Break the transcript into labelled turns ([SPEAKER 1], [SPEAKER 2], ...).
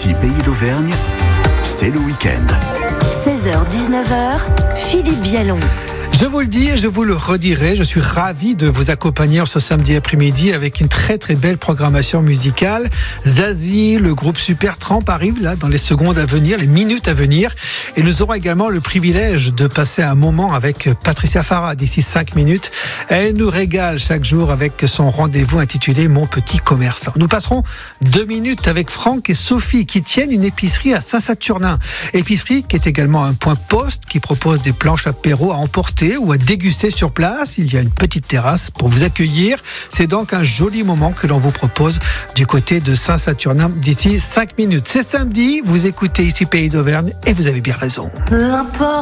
[SPEAKER 1] Ici Pays d'Auvergne, c'est le week-end.
[SPEAKER 2] 16h-19h, Philippe Vialon.
[SPEAKER 3] Je vous le dis et je vous le redirai, je suis ravi de vous accompagner ce samedi après-midi avec une très très belle programmation musicale. Zazie, le groupe Supertramp arrive là dans les secondes à venir, les minutes à venir. Et nous aurons également le privilège de passer un moment avec Patricia Farah d'ici 5 minutes. Elle nous régale chaque jour avec son rendez-vous intitulé Mon Petit Commerçant. Nous passerons 2 minutes avec Franck et Sophie qui tiennent une épicerie à Saint-Saturnin. Épicerie qui est également un point poste qui propose des planches apéro à emporter ou à déguster sur place. Il y a une petite terrasse pour vous accueillir. C'est donc un joli moment que l'on vous propose du côté de Saint-Saturnin d'ici 5 minutes. C'est samedi, vous écoutez ici Pays d'Auvergne et vous avez bien raison.
[SPEAKER 2] Peu importe.